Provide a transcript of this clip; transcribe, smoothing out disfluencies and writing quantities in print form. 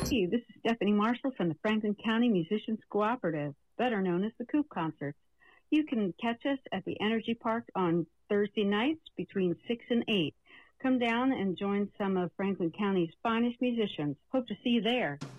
Hey, this is Stephanie Marshall from the Franklin County Musicians Cooperative, better known as the Coop Concerts. You can catch us at the Energy Park on Thursday nights between 6 and 8. Come down and join some of Franklin County's finest musicians. Hope to see you there.